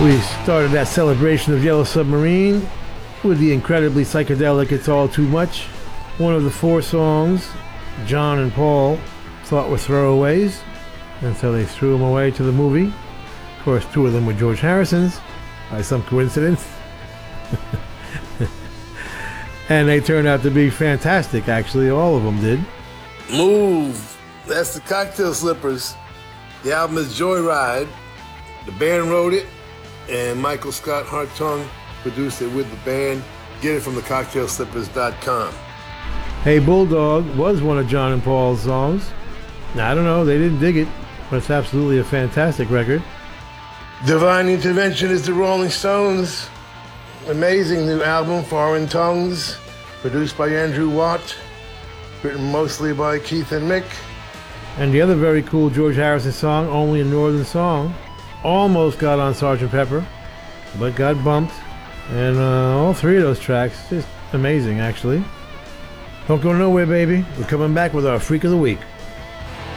We started that celebration of Yellow Submarine with the incredibly psychedelic It's All Too Much, one of the 4 songs John and Paul thought were throwaways, and so they threw them away to the movie. Of course, 2 of them were George Harrison's, by some coincidence. And they turned out to be fantastic, actually, all of them did. Move! That's the Cocktail Slippers. The album is Joyride. The band wrote it, and Michael Scott Hartung produced it with the band. Get it from thecocktailslippers.com. Hey Bulldog was one of John and Paul's songs. Now, I don't know, they didn't dig it, but it's absolutely a fantastic record. Divine Intervention is the Rolling Stones. Amazing new album, Foreign Tongues, produced by Andrew Watt, written mostly by Keith and Mick. And the other very cool George Harrison song, Only a Northern Song, almost got on Sgt. Pepper, but got bumped. And all 3 of those tracks, just amazing, actually. Don't go nowhere, baby. We're coming back with our Freak of the Week.